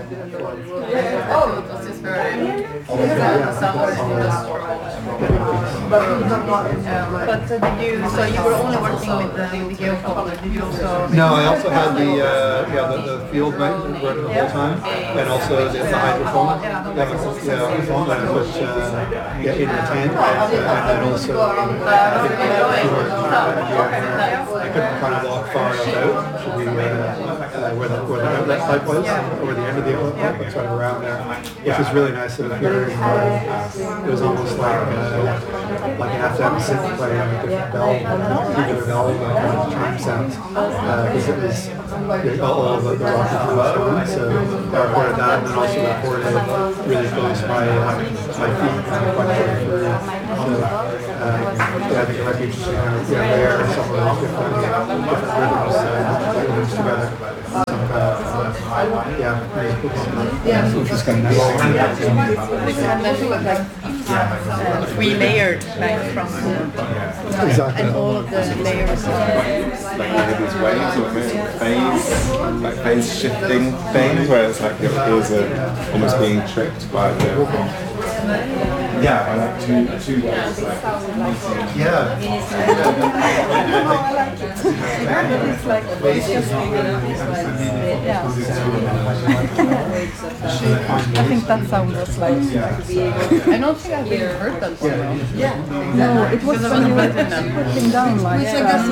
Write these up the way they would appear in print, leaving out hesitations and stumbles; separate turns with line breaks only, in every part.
this is very but did you? So you were only working with the geophone? Did you also?
No, I also had the field mic running the whole time, and also the hydrophone. The phone that I put in the tank, and also I couldn't kind of walk far out to the where the outlet pipe was, or the end of the outlet pipe, but sort of around there, which was really nice. It was almost like you have to have a synth playing on a different bell, tubular bell, kind of chime sounds, because it was all the rock and roll stuff. So I recorded that, and then also recorded really close my feet kind of quite through. So I think it might be interesting kind of layer some of those different rhythms together.
Just kind of
three layered like from
exactly.
and all of the layers
like these waves or phase shifting things where it's like your ears are almost being tricked by the by like two waves like
I think that sound was like I don't think I've really heard that one.
No, it was when you were putting down like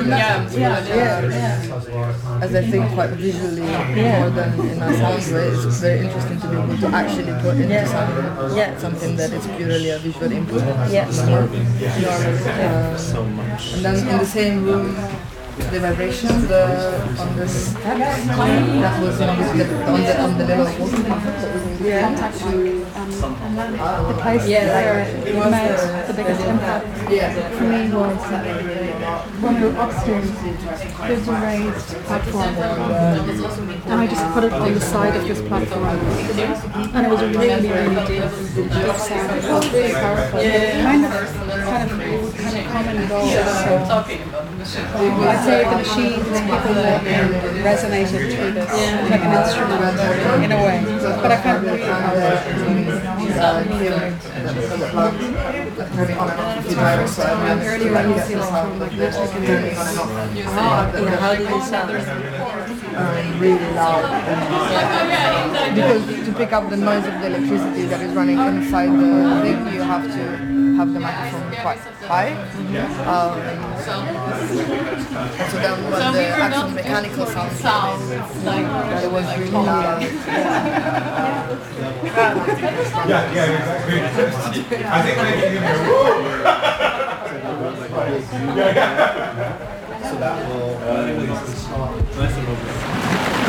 as I think quite visually more than in a sound way. It's very interesting to be able to actually put into something that is purely a visual input. And then in the same room, the vibration on the step that was on the little water pump that was in the
the place where it made the biggest impact for me was when we were upstairs. There's a raised platform, and I just put it on the side of this platform, and it was a really deep sound. It was really powerful. It kind of come and go. So I'd say the machines, people resonated through this like an instrument in a way, but I can't really
earlier when you feel like
How did it sound?
really loud. Because to pick up the noise of the electricity that is running inside the thing, you have to have the microphone quite high. And so then when the actual mechanical sound that it was really loud.
exactly. I think
so that will